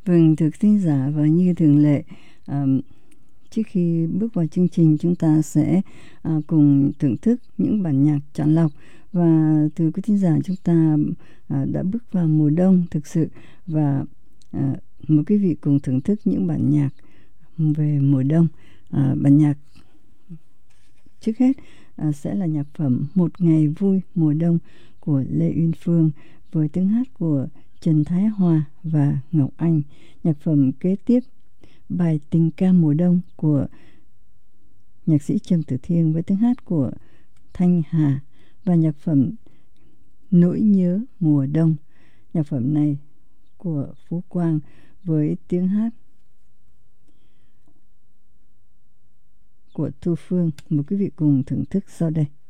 Vâng, thưa thính giả, và như thường lệ, trước khi bước vào chương trình, chúng ta sẽ cùng thưởng thức những bản nhạc chọn lọc. Và thưa quý thính giả, chúng ta đã bước vào mùa đông thực sự, và mời quý vị cùng thưởng thức những bản nhạc về mùa đông. Bản nhạc trước hết sẽ là nhạc phẩm Một Ngày Vui Mùa Đông của Lê Uyên Phương, với tiếng hát của Trần Thái Hòa và Ngọc Anh. Nhạc phẩm kế tiếp, bài Tình Ca Mùa Đông của nhạc sĩ Trầm Tử Thiên với tiếng hát của Thanh Hà, và nhạc phẩm Nỗi Nhớ Mùa Đông. Nhạc phẩm này của Phú Quang với tiếng hát của Thu Phương. Mời quý vị cùng thưởng thức sau đây.